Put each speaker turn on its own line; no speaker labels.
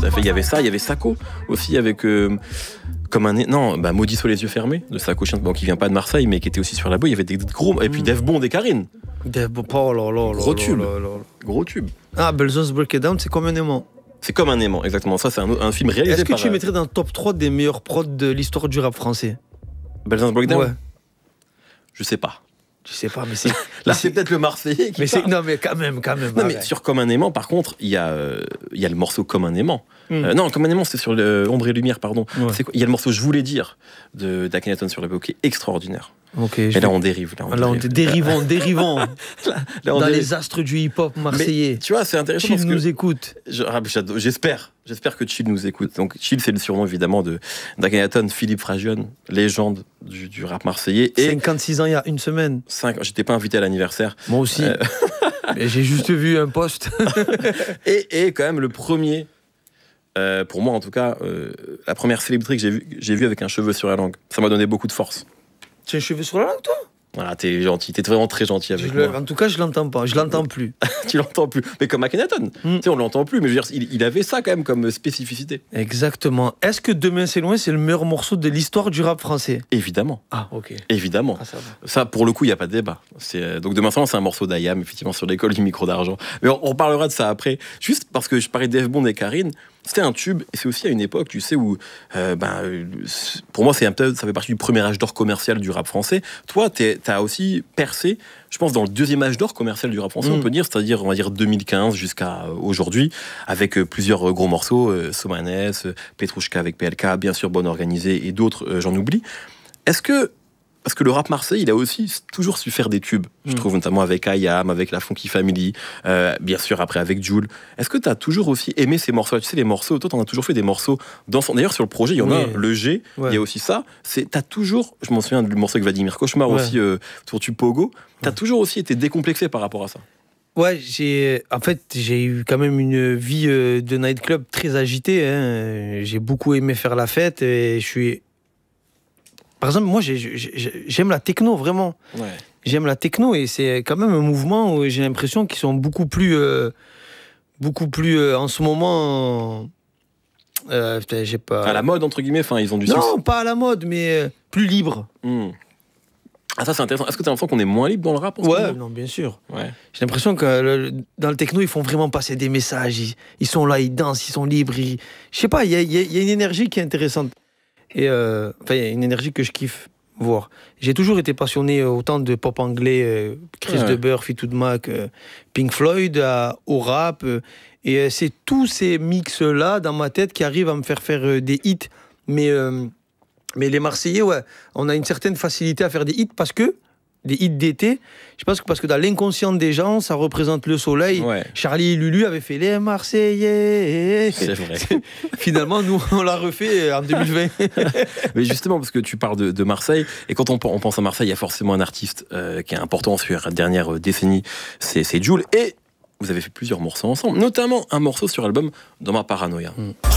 à fait. Il y avait ça, il y avait Sako aussi avec comme Maudit soit les yeux fermés de Sako, qui vient pas de Marseille mais qui était aussi sur la boue. Il y avait des gros et puis Dave Bond et Karine. Gros tube.
Ah, Belzon's Break It Down, c'est comme un aimant.
C'est comme un aimant, exactement. Ça, c'est un film réalisé par...
Est-ce que tu mettrais dans le top 3 des meilleurs prods de l'histoire du rap français?
Belzon's Breakdown?
Ouais.
Je sais pas.
Je sais pas, mais c'est...
Là, c'est peut-être le Marseillais qui parle.
Non, mais quand même.
Non, mais sur Comme un aimant, par contre, il y a le morceau Comme un aimant. Non, Comme un aimant, c'est sur Ombre et Lumière, pardon.
Ouais.
Il y a le morceau Je voulais dire d'Akhenaton sur la BO qui est extraordinaire.
Okay,
et là, on dérive.
Dérivons.
Là,
dans les astres du hip-hop marseillais.
Mais, tu vois, c'est intéressant.
Chill nous écoute.
J'espère que Chill nous écoute. Donc, Chill, c'est le surnom, évidemment, d'Akhenaton, Philippe Fragione, légende du rap marseillais. Et
56 ans, il y a une semaine.
J'étais pas invité à l'anniversaire.
Moi aussi. Mais j'ai juste vu un post.
et quand même, le premier... pour moi, en tout cas, la première célébrité que j'ai vue avec un cheveu sur la langue. Ça m'a donné beaucoup de force.
Tu as un cheveu sur la langue, toi?
Voilà, t'es gentil, t'es vraiment très gentil avec moi.
En tout cas, je l'entends pas, je l'entends plus.
Tu l'entends plus. Mais comme Akhenaton, tu sais, on l'entend plus, mais je veux dire, il avait ça quand même comme spécificité.
Exactement. Est-ce que Demain c'est loin, c'est le meilleur morceau de l'histoire du rap français?
Évidemment.
Ah, ok.
Évidemment. Ça, pour le coup, il n'y a pas de débat. Donc Demain c'est loin, c'est un morceau d'Ayam, effectivement, sur l'école du micro d'argent. Mais on parlera de ça après. Juste parce que je parlais d'Eve Bond et Karine. C'était un tube, et c'est aussi à une époque, tu sais, où, pour moi, ça fait partie du premier âge d'or commercial du rap français. Toi, t'as aussi percé, je pense, dans le deuxième âge d'or commercial du rap français, on peut dire, c'est-à-dire, on va dire, 2015 jusqu'à aujourd'hui, avec plusieurs gros morceaux, Somanes, Petrouchka avec PLK, bien sûr, Bonne Organisée, et d'autres, j'en oublie. Parce que le rap marseillais, il a aussi toujours su faire des tubes, je trouve, notamment avec Ayam, avec la Funky Family, bien sûr après avec Jul. Est-ce que tu as toujours aussi aimé ces morceaux? Tu sais, les morceaux, toi, tu en as toujours fait des morceaux dansants. D'ailleurs, sur le projet, il y en a un, le G, il y a aussi ça. T'as toujours, je m'en souviens du morceau avec Vladimir Cauchemar aussi, sur tu Pogo, tu as toujours aussi été décomplexé par rapport à ça. Ouais,
j'ai eu quand même une vie de nightclub très agitée. Hein. J'ai beaucoup aimé faire la fête et je suis... Par exemple, moi, j'aime la techno, vraiment. Ouais. J'aime la techno et c'est quand même un mouvement où j'ai l'impression qu'ils sont beaucoup plus en ce moment... j'ai pas...
À la mode, entre guillemets, ils ont du succès.
Non, pas à la mode, mais plus libre.
Ah, ça, c'est intéressant. Est-ce que tu as l'impression qu'on est moins libre dans le rap en ce moment?
Non, bien sûr. Ouais. J'ai l'impression que dans le techno, ils font vraiment passer des messages. Ils sont là, ils dansent, ils sont libres. Je sais pas, il y a une énergie qui est intéressante. Et il y a une énergie que je kiffe voir. J'ai toujours été passionné autant de pop anglais, Chris Deber, Fleetwood Mac, Pink Floyd, au rap. Et c'est tous ces mix-là dans ma tête qui arrivent à me faire des hits. Mais les Marseillais, on a une certaine facilité à faire des hits parce que des hits d'été, je pense que parce que dans l'inconscient des gens, ça représente le soleil. Ouais. Charlie et Lulu avaient fait les Marseillais.
C'est vrai.
Finalement, nous, on l'a refait en 2020.
Mais justement, parce que tu parles de Marseille, et quand on pense à Marseille, il y a forcément un artiste qui est important sur la dernière décennie, c'est Jul. Et vous avez fait plusieurs morceaux ensemble, notamment un morceau sur l'album Dans ma paranoïa.